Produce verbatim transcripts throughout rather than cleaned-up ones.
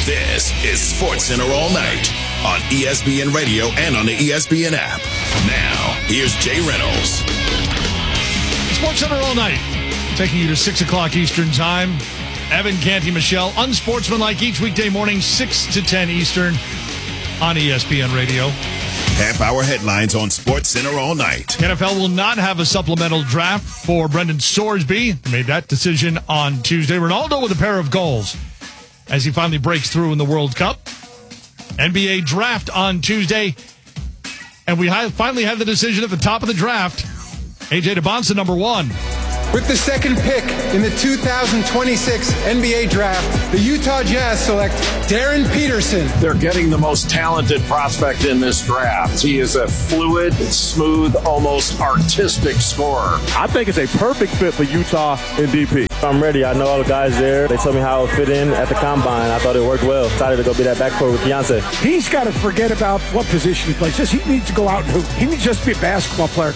This is SportsCenter All Night on E S P N Radio and on the E S P N app. Now, here's Jay Reynolds. SportsCenter All Night, taking you to six o'clock Eastern Time. Evan, Canty, Michelle, unsportsmanlike each weekday morning, six to ten Eastern on E S P N Radio. Half-hour headlines on SportsCenter All Night. N F L will not have a supplemental draft for Brendan Sorsby. He made that decision on Tuesday. Ronaldo with a pair of goals as he finally breaks through in the World Cup. N B A draft on Tuesday. And we finally have the decision at the top of the draft. A J DeBonsa, number one. With the second pick in the two thousand twenty-six N B A Draft, the Utah Jazz select Darren Peterson. They're getting the most talented prospect in this draft. He is a fluid, smooth, almost artistic scorer. I think it's a perfect fit for Utah and D P. I'm ready. I know all the guys there. They told me how it fit in at the combine. I thought it worked well. Excited to go be that backcourt with Beyonce. He's got to forget about what position he plays. Just he needs to go out and hoop. He needs just to be a basketball player.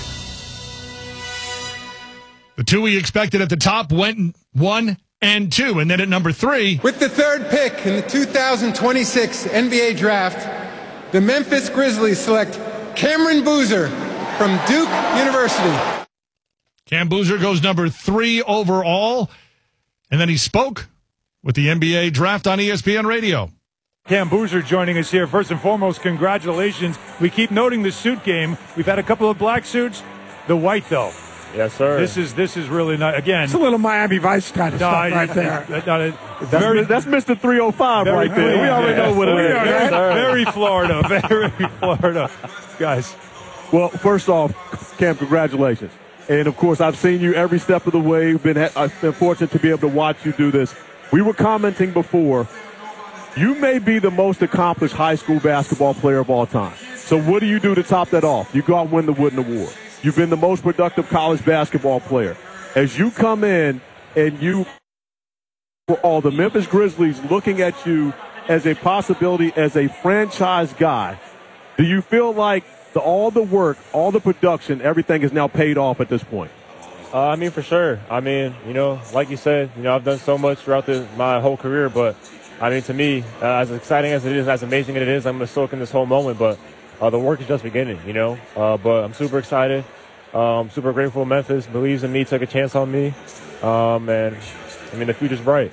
The two we expected at the top went one and two. And then at number three. With the third pick in the two thousand twenty-six N B A Draft, the Memphis Grizzlies select Cameron Boozer from Duke University. Cam Boozer goes number three overall. And then he spoke with the N B A Draft on E S P N Radio. Cam Boozer joining us here. First and foremost, congratulations. We keep noting the suit game. We've had a couple of black suits. The white, though. Yes, sir. This is this is really nice. Again, it's a little Miami Vice kind of no, stuff right there. That, no, that's, very, that's Mister three oh five right there. We already know what it is. Very, very Florida. Very Florida. Guys. Well, first off, Cam, congratulations. And, of course, I've seen you every step of the way. We've been, I've been fortunate to be able to watch you do this. We were commenting before, you may be the most accomplished high school basketball player of all time. So what do you do to top that off? You go out and win the Wooden Award. You've been the most productive college basketball player. As you come in and you, for all the Memphis Grizzlies looking at you as a possibility as a franchise guy, do you feel like the, all the work, all the production, everything is now paid off at this point? Uh, I mean, for sure. I mean, you know, like you said, you know, I've done so much throughout the, my whole career, but I mean, to me, uh, as exciting as it is, as amazing as it is, I'm going to soak in this whole moment, but Uh, the work is just beginning, you know, uh, but I'm super excited. Um, super grateful Memphis believes in me, took a chance on me, um, and, I mean, the future's bright.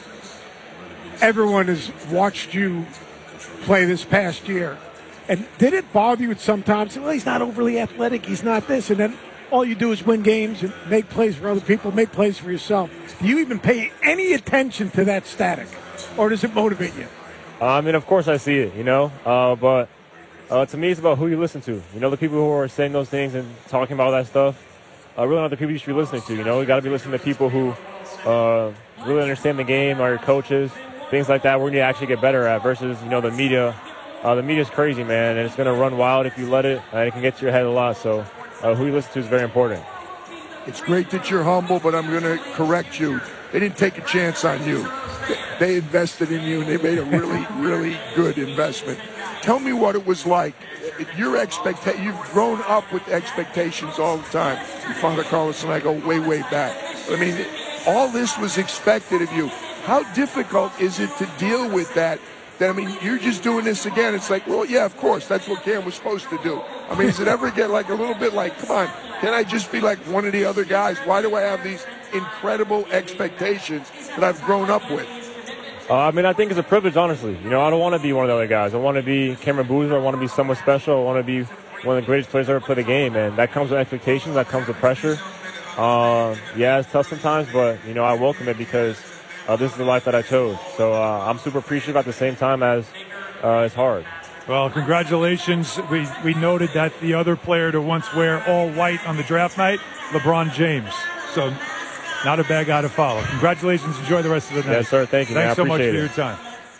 Everyone has watched you play this past year, and did it bother you sometimes? Well, he's not overly athletic, he's not this, and then all you do is win games and make plays for other people, make plays for yourself. Do you even pay any attention to that static, or does it motivate you? Uh, I mean, of course I see it, you know, uh, but Uh, to me, it's about who you listen to. You know, the people who are saying those things and talking about that stuff are really not the people you should be listening to. You know, you got to be listening to people who uh, really understand the game, are your coaches, things like that. We're going to actually get better at versus, you know, the media. Uh, the media's crazy, man, and it's going to run wild if you let it, and it can get to your head a lot. So uh, who you listen to is very important. It's great that you're humble, but I'm going to correct you. They didn't take a chance on you. They invested in you, and they made a really, really good investment. Tell me what it was like. Your expectation, you've grown up with expectations all the time. Your father, Carlos, and I go way, way back. I mean, all this was expected of you. How difficult is it to deal with that? That, I mean, you're just doing this again. It's like, well, yeah, of course, that's what Cam was supposed to do. I mean, does it ever get like a little bit like, come on, can I just be like one of the other guys? Why do I have these incredible expectations that I've grown up with? Uh, I mean, I think it's a privilege, honestly. You know, I don't want to be one of the other guys. I want to be Cameron Boozer. I want to be someone special. I want to be one of the greatest players ever play the game, and that comes with expectations. That comes with pressure. Uh, yeah, it's tough sometimes, but, you know, I welcome it because uh, this is the life that I chose. So uh, I'm super appreciative at the same time as uh, it's hard. Well, congratulations. We, we noted that the other player to once wear all white on the draft night, LeBron James. So not a bad guy to follow. Congratulations. Enjoy the rest of the night. Yes, sir. Thank you. Thanks man. so much for it. your time.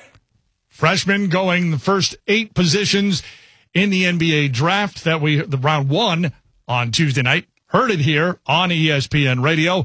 Freshman going the first eight positions in the N B A draft that we, the round one on Tuesday night. Heard it here on E S P N Radio.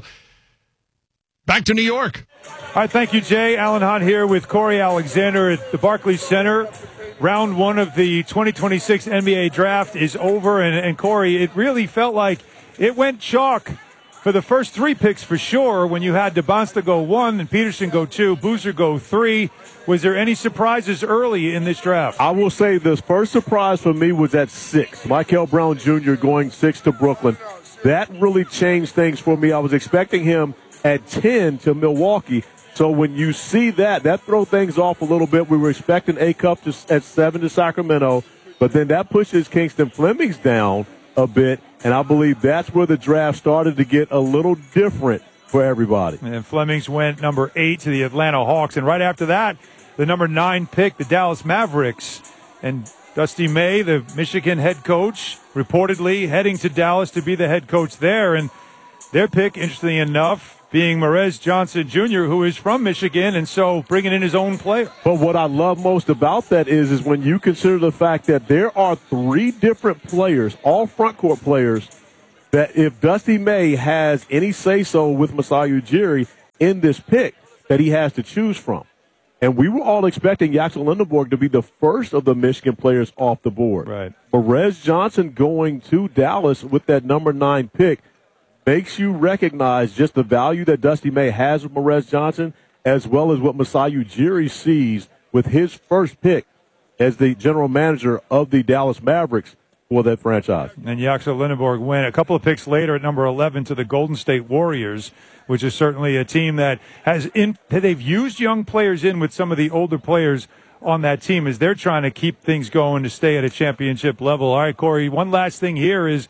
Back to New York. All right, thank you, Jay. Alan Hahn here with Corey Alexander at the Barclays Center. Round one of the twenty twenty-six N B A draft is over, and, and Corey, it really felt like it went chalk for the first three picks for sure, when you had DeBonsta go one and Peterson go two, Boozer go three, was there any surprises early in this draft? I will say this first surprise for me was at six. Michael Brown Junior going six to Brooklyn. That really changed things for me. I was expecting him at ten to Milwaukee. So when you see that, that throws things off a little bit. We were expecting A-Cup to, at seven to Sacramento, but then that pushes Kingston Flemings down a bit, and I believe that's where the draft started to get a little different for everybody. And Flemings went number eight to the Atlanta Hawks, and right after that, the number nine pick, the Dallas Mavericks. And Dusty May, the Michigan head coach, reportedly heading to Dallas to be the head coach there. And their pick, interestingly enough, being Marez Johnson Junior, who is from Michigan, and so bringing in his own player. But what I love most about that is, is when you consider the fact that there are three different players, all front court players, that if Dusty May has any say-so with Masai Ujiri in this pick, that he has to choose from. And we were all expecting Yaxel Lindenborg to be the first of the Michigan players off the board. Right. Marez Johnson going to Dallas with that number nine pick makes you recognize just the value that Dusty May has with Marez Johnson, as well as what Masai Ujiri sees with his first pick as the general manager of the Dallas Mavericks for that franchise. And Yaxel Lindenborg went a couple of picks later at number eleven to the Golden State Warriors, which is certainly a team that has in, they've used young players in with some of the older players on that team as they're trying to keep things going to stay at a championship level. All right, Corey, one last thing here is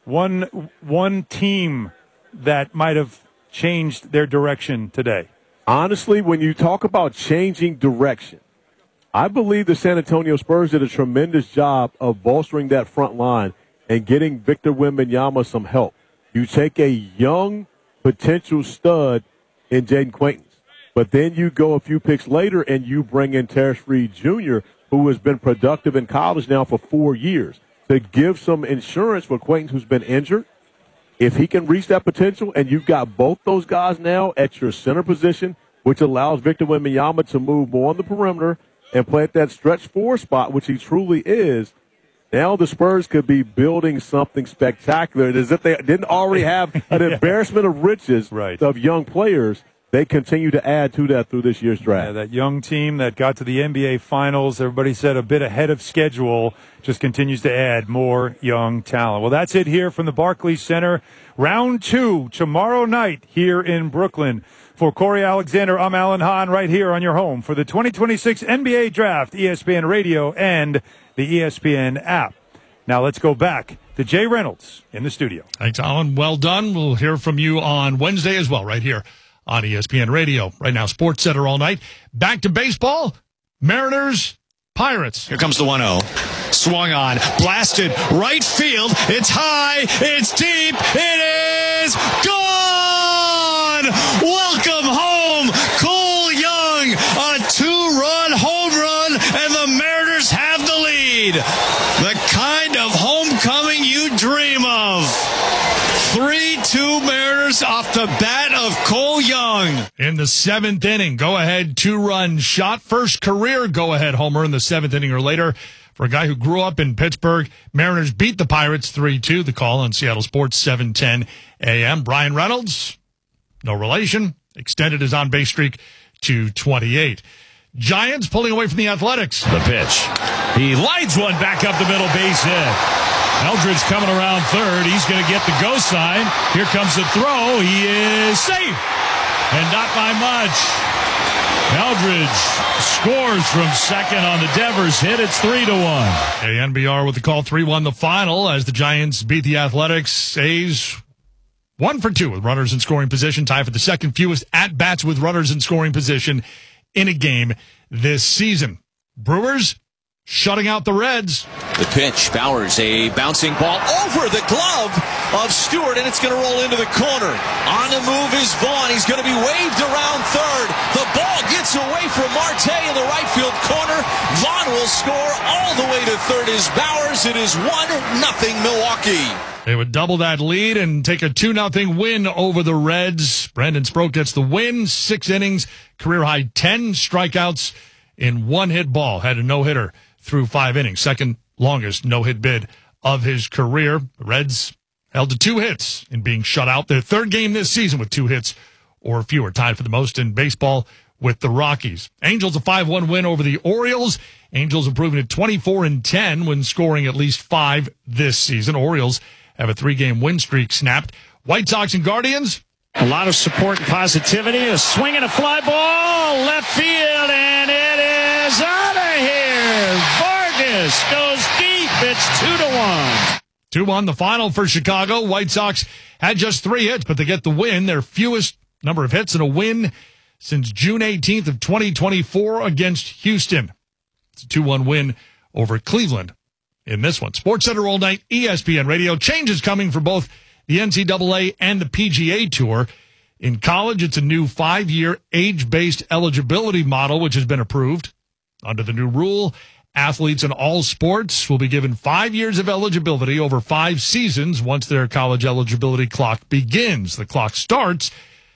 one one team that might have changed their direction today. Honestly, when you talk about changing direction, I believe the San Antonio Spurs did a tremendous job of bolstering that front line and getting Victor Wembanyama some help. You take a young potential stud in Jaden Quaintance, but then you go a few picks later and you bring in Terrence Reed Junior, who has been productive in college now for four years, to give some insurance for Quaintance, who's been injured. If he can reach that potential, and you've got both those guys now at your center position, which allows Victor Wembanyama to move more on the perimeter and play at that stretch four spot, which he truly is, now the Spurs could be building something spectacular. As if they didn't already have an yeah. embarrassment of riches right. of young players. They continue to add to that through this year's draft. Yeah, that young team that got to the N B A Finals, everybody said a bit ahead of schedule, just continues to add more young talent. Well, that's it here from the Barclays Center. Round two tomorrow night here in Brooklyn. For Corey Alexander, I'm Alan Hahn right here on your home for the twenty twenty-six N B A Draft, E S P N Radio and the E S P N app. Now let's go back to Jay Reynolds in the studio. Thanks, Alan. Well done. We'll hear from you on Wednesday as well right here on E S P N Radio. Right now, Sports Center all night. Back to baseball. Mariners, Pirates. Here comes the one oh. Swung on. Blasted. Right field. It's high. It's deep. It is gone. Welcome home. Cole Young. A two-run home run, and the Mariners have the lead. The kind of homecoming you dream of. three two Mariners off the bat of Cole Young. In the seventh inning, go-ahead two-run shot. First career go-ahead homer in the seventh inning or later for a guy who grew up in Pittsburgh. Mariners beat the Pirates three two. The call on Seattle Sports seven ten A M. Brian Reynolds, no relation, extended his on-base streak to twenty-eight. Giants pulling away from the Athletics. The pitch. He lines one back up the middle, base hit. Eldridge coming around third. He's going to get the go sign. Here comes the throw. He is safe. And not by much. Eldridge scores from second on the Devers hit. It's three to one. A N B R with the call three one the final as the Giants beat the Athletics. A's one for two with runners in scoring position. Tied for the second fewest at-bats with runners in scoring position in a game this season. Brewers shutting out the Reds. The pitch, Bowers, a bouncing ball over the glove of Stewart, and it's going to roll into the corner. On the move is Vaughn. He's going to be waved around third. The ball gets away from Marte in the right field corner. Vaughn will score all the way to third is Bowers. It is one nothing Milwaukee. They would double that lead and take a two nothing win over the Reds. Brandon Sproat gets the win. Six innings, career-high ten strikeouts in one-hit ball. Had a no-hitter through five innings. Second longest no-hit bid of his career. The Reds held to two hits in being shut out. Their third game this season with two hits or fewer, tied for the most in baseball with the Rockies. Angels a five one win over the Orioles. Angels improving to twenty-four and ten when scoring at least five this season. Orioles have a three-game win streak snapped. White Sox and Guardians. A lot of support and positivity. A swing and a fly ball, left field, and it is out of here. Vargas goes deep. It's two to one. two one the final for Chicago. White Sox had just three hits, but they get the win. Their fewest number of hits in a win since June eighteenth of twenty twenty-four against Houston. It's a two one win over Cleveland in this one. SportsCenter all night, E S P N Radio. Changes coming for both the N C double A and the P G A Tour. In college, it's a new five-year age-based eligibility model, which has been approved. Under the new rule, athletes in all sports will be given five years of eligibility over five seasons once their college eligibility clock begins. The clock starts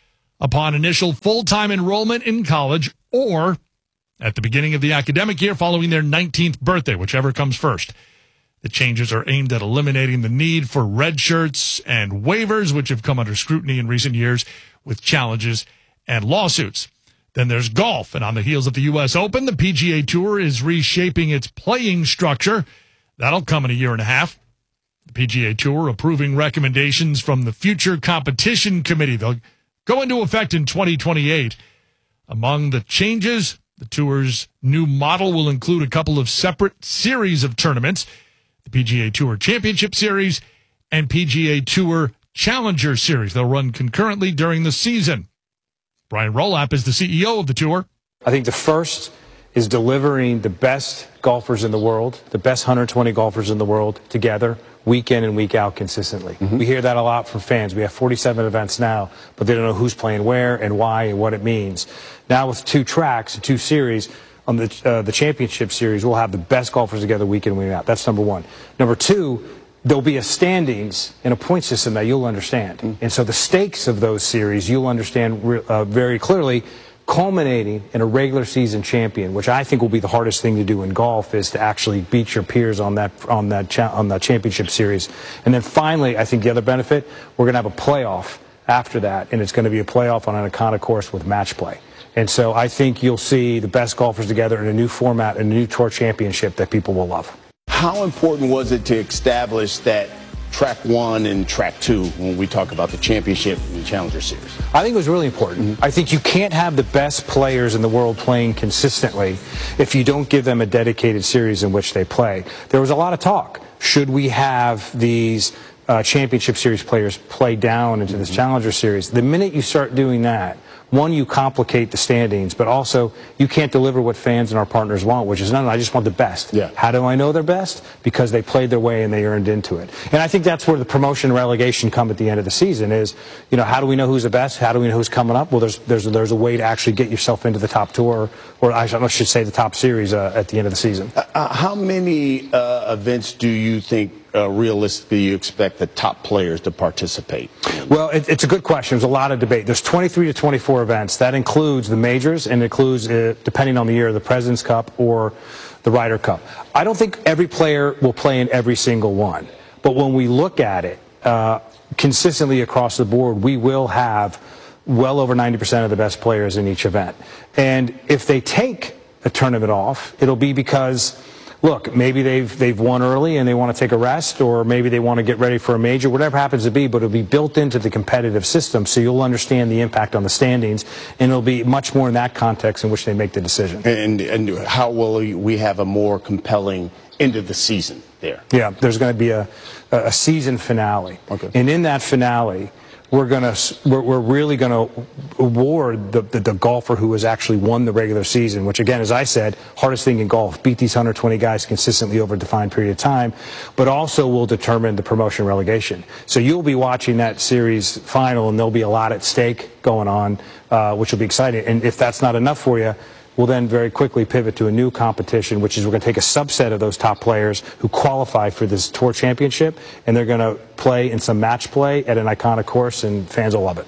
upon initial full-time enrollment in college or at the beginning of the academic year following their nineteenth birthday, whichever comes first. The changes are aimed at eliminating the need for red shirts and waivers, which have come under scrutiny in recent years with challenges and lawsuits. Then there's golf, and on the heels of the U S Open, the P G A Tour is reshaping its playing structure. That'll come in a year and a half. The P G A Tour approving recommendations from the Future Competition Committee. They'll go into effect in twenty twenty-eight. Among the changes, the Tour's new model will include a couple of separate series of tournaments, the P G A Tour Championship Series and P G A Tour Challenger Series. They'll run concurrently during the season. Brian Rolapp is the C E O of the Tour. I think the first is delivering the best golfers in the world, the best one hundred twenty golfers in the world together, week in and week out consistently. Mm-hmm. We hear that a lot from fans. We have forty-seven events now, but they don't know who's playing where and why and what it means. Now with two tracks, two series, on the uh, the championship series, we'll have the best golfers together week in and week out. That's number one. Number two, there'll be a standings and a point system that you'll understand. Mm-hmm. And so the stakes of those series, you'll understand uh, very clearly, culminating in a regular season champion, which I think will be the hardest thing to do in golf, is to actually beat your peers on that on that cha- on that championship series. And then finally, I think the other benefit, we're going to have a playoff after that, and it's going to be a playoff on an Icona course with match play. And so I think you'll see the best golfers together in a new format, in a new tour championship that people will love. How important was it to establish that track one and track two when we talk about the championship and the Challenger Series? I think it was really important. Mm-hmm. I think you can't have the best players in the world playing consistently if you don't give them a dedicated series in which they play. There was a lot of talk. Should we have these uh, championship series players play down into this mm-hmm. Challenger Series? The minute you start doing that, one, you complicate the standings, but also you can't deliver what fans and our partners want, which is, no, no, I just want the best. Yeah. How do I know they're best? Because they played their way and they earned into it. And I think that's where the promotion and relegation come at the end of the season is, you know, how do we know who's the best? How do we know who's coming up? Well, there's there's there's a way to actually get yourself into the top tour, or I should say the top series uh, at the end of the season. Uh, how many uh, events do you think Uh, realistically you expect the top players to participate? Well, it, it's a good question. There's a lot of debate. There's twenty-three to twenty-four events. That includes the majors and includes, uh, depending on the year, the President's Cup or the Ryder Cup. I don't think every player will play in every single one. But when we look at it uh, consistently across the board, we will have well over ninety percent of the best players in each event. And if they take a tournament off, it'll be because, look, maybe they've they've won early and they want to take a rest, or maybe they want to get ready for a major, whatever happens to be, but it'll be built into the competitive system, so you'll understand the impact on the standings, and it'll be much more in that context in which they make the decision. And, and how will we have a more compelling end of the season there? Yeah, there's going to be a, a season finale. Okay. And in that finale, we're going to we're, we're really going to award the, the the golfer who has actually won the regular season, which again, as I said, hardest thing in golf, beat these one hundred twenty guys consistently over a defined period of time, but also will determine the promotion relegation. So you'll be watching that series final, and there'll be a lot at stake going on, uh, which will be exciting. And if that's not enough for you, we'll then very quickly pivot to a new competition, which is we're going to take a subset of those top players who qualify for this tour championship, and they're going to play in some match play at an iconic course, and fans will love it.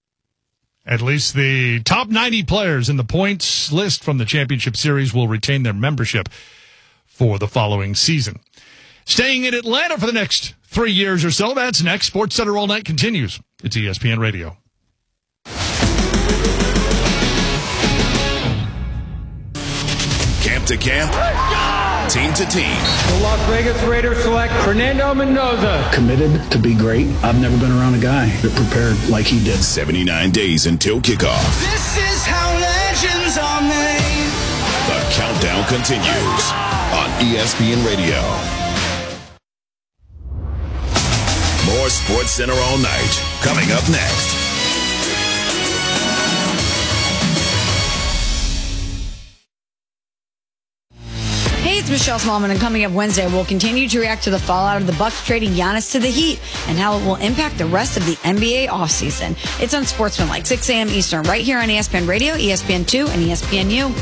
At least the top ninety players in the points list from the championship series will retain their membership for the following season. Staying in Atlanta for the next three years or so. That's next. Sports Center All Night continues. It's E S P N Radio. Camp to camp, team to team. The Las Vegas Raiders select Fernando Mendoza. Committed to be great. I've never been around a guy that prepared like he did. seventy-nine days until kickoff. This is how legends are made. The countdown continues on E S P N Radio. More Sports Center All Night coming up next. Hey, it's Michelle Smallman, and coming up Wednesday, we'll continue to react to the fallout of the Bucks trading Giannis to the Heat and how it will impact the rest of the N B A offseason. It's on Sportsmanlike, six a.m. Eastern, right here on E S P N Radio, E S P N two, and E S P N U.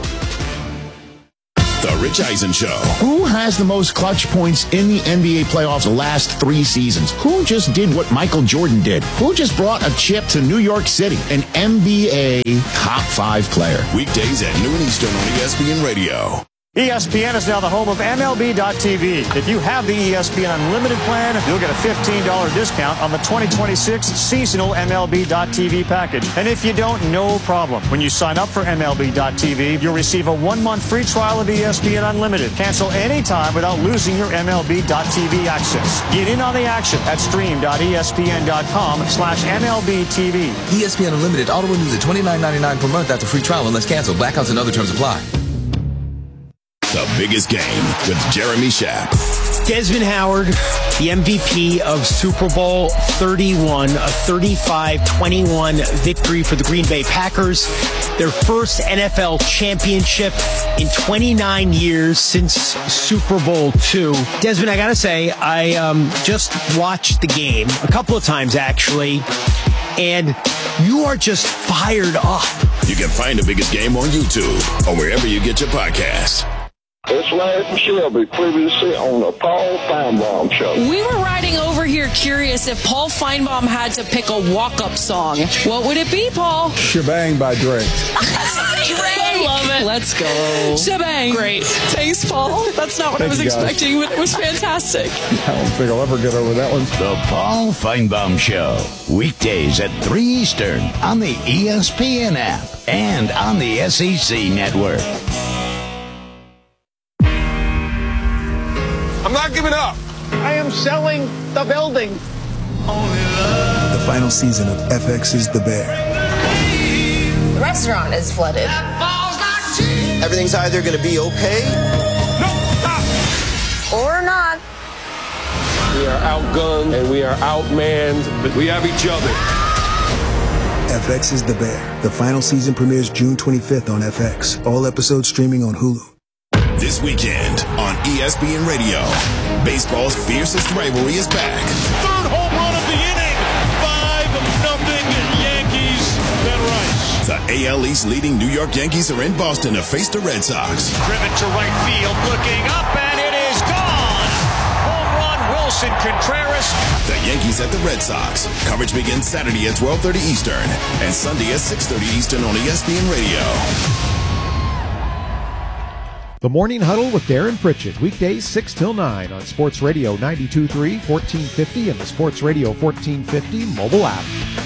The Rich Eisen Show. Who has the most clutch points in the N B A playoffs the last three seasons? Who just did what Michael Jordan did? Who just brought a chip to New York City? An N B A top five player. Weekdays at noon Eastern on E S P N Radio. E S P N is now the home of M L B dot T V. If you have the E S P N Unlimited plan, you'll get a fifteen dollars discount on the twenty twenty-six seasonal M L B dot T V package. And if you don't, no problem. When you sign up for M L B dot T V, you'll receive a one-month free trial of E S P N Unlimited. Cancel anytime without losing your M L B dot T V access. Get in on the action at stream dot E S P N dot com slash M L B T V. E S P N Unlimited auto renews at twenty-nine ninety-nine per month after free trial unless canceled. Blackouts and other terms apply. The biggest game with Jeremy Schaap. Desmond Howard, the M V P of Super Bowl thirty-one, a thirty-five twenty-one victory for the Green Bay Packers. Their first N F L championship in twenty-nine years since Super Bowl two. Desmond, I gotta say, I um, just watched the game a couple of times, actually, and you are just fired up. You can find the biggest game on YouTube or wherever you get your podcasts. It's Larry Shelby, previously on the Paul Feinbaum Show. We were riding over here curious if Paul Feinbaum had to pick a walk-up song. What would it be, Paul? Shebang by Drake. I love it. Let's go. Shebang. Great. Thanks, Paul. That's not what Thank I was expecting, but it was fantastic. I don't think I'll ever get over that one. The Paul Feinbaum Show. Weekdays at three Eastern on the E S P N app and on the S E C network. I'm not giving up. I am selling the building. The final season of F X's The Bear. The restaurant is flooded. Everything's either going to be okay, or not. We are outgunned and we are outmanned, but we have each other. F X's The Bear. The final season premieres June twenty-fifth on F X. All episodes streaming on Hulu. This weekend on E S P N Radio, baseball's fiercest rivalry is back. Third home run of the inning. five nothing Yankees. Ben Rice. The A L East leading New York Yankees are in Boston to face the Red Sox. Driven to right field, looking up, and it is gone. Home run, Wilson Contreras. The Yankees at the Red Sox. Coverage begins Saturday at twelve thirty Eastern and Sunday at six thirty Eastern on E S P N Radio. The Morning Huddle with Darren Pritchett, weekdays six till nine on Sports Radio ninety-two point three, fourteen fifty, and the Sports Radio fourteen fifty mobile app.